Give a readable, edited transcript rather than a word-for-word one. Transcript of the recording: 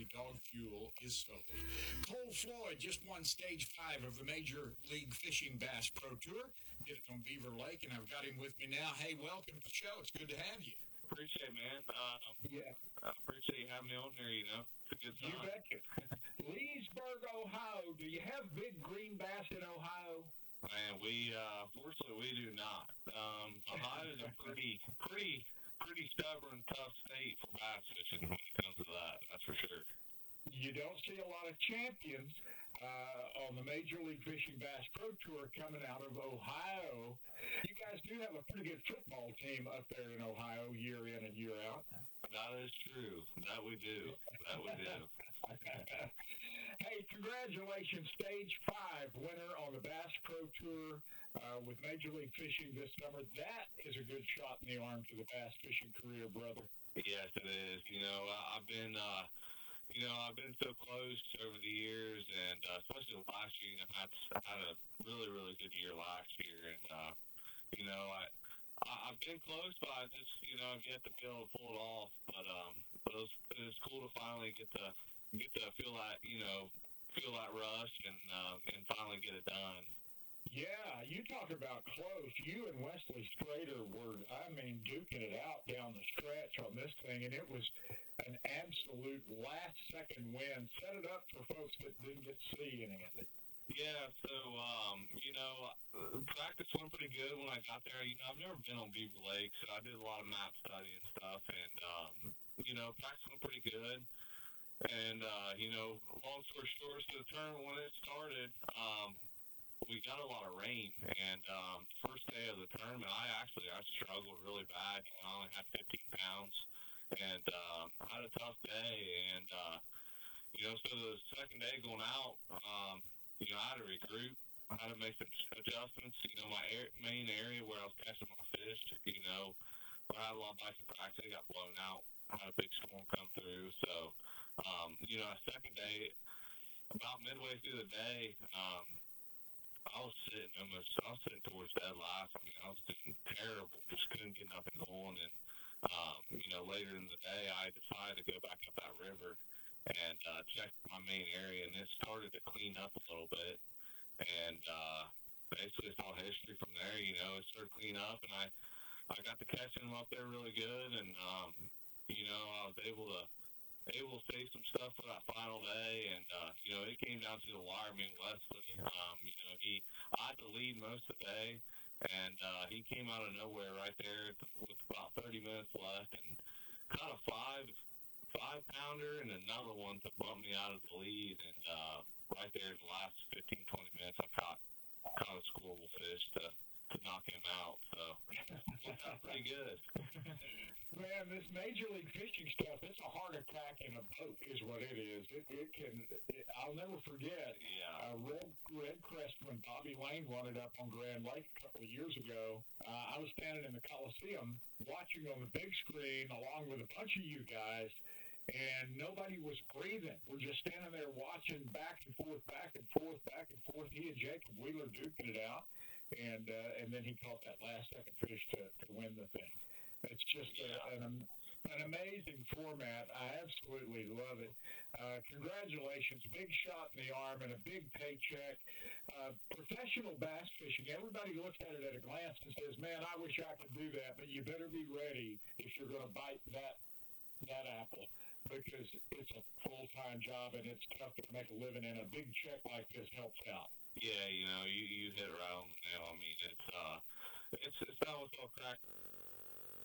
quality dog fuel is sold. Cole Floyd just won stage 5 of the Major League Fishing Bass Pro Tour. Did it on Beaver Lake, and I've got him with me now. Hey, welcome to the show. It's good to have you. Appreciate it, man. Yeah. I appreciate you having me on there, It's a good time. You betcha. Leesburg, Ohio. Do you have big green bass in Ohio? Man, fortunately, we do not. Ohio is a pretty stubborn, tough state for bass fishing when it comes to that. That's for sure. You don't see a lot of champions on the Major League Fishing Bass Pro Tour coming out of Ohio. You guys do have a pretty good football team up there in Ohio year in and year out. That is true. That we do. Hey, congratulations, Stage 5 winner on the Bass Pro Tour with Major League Fishing this summer. That is a good shot in the arm to the bass fishing career, brother. Yes, it is. I've been so close over the years, and especially last year. I had a really, really good year last year, and I've been close, but I just I've yet to be able to pull it off. But it was cool to finally get to feel that rush and finally get it done. Yeah, you talk about close. You and Wesley Strader were, duking it out down the stretch on this thing, and it was an absolute last-second win. Set it up for folks that didn't get to see any of it. Yeah, so, practice went pretty good when I got there. I've never been on Beaver Lake, so I did a lot of map study and stuff, and, practice went pretty good. And, long story short, so the tournament, when it started, we got a lot of rain, and first day of the tournament, I struggled really bad. I only had 15 pounds, and I had a tough day, and, so the second day going out, I had to regroup. I had to make some adjustments. My main area where I was catching my fish, I had a lot of bison practice. It got blown out. I had a big storm come through, so, second day, about midway through the day, I was sitting towards dead last. I was doing terrible. Just couldn't get nothing going. And, later in the day, I decided to go back up that river and check my main area, and it started to clean up a little bit. And basically, it's all history from there. It started to clean up, and I got to catching them up there really good. And, I was able to save some stuff for that final day, and it came down to the wire. Wesley, I had to lead most of the day, and he came out of nowhere right there with about 30 minutes left, and caught a five-pounder and another one to bump me out of the lead. And right there in the last 15, 20 minutes, I caught a schoolable fish to knock him out. So that's pretty good. Man, this Major League Fishing stuff, it's a heart attack in a boat is what it is. I'll never forget. Yeah. Red Crest, when Bobby Lane won it up on Grand Lake a couple of years ago, I was standing in the Coliseum watching on the big screen along with a bunch of you guys, and nobody was breathing. We're just standing there watching back and forth, back and forth, back and forth. He and Jacob Wheeler duking it out, and then he caught that last-second fish to win the thing. It's just an amazing format. I absolutely love it. Congratulations. Big shot in the arm and a big paycheck. Professional bass fishing, everybody looks at it at a glance and says, man, I wish I could do that, but you better be ready if you're going to bite that apple, because it's a full-time job and it's tough to make a living, and a big check like this helps out. Yeah, you hit it right on the nail. It's not what's all cracked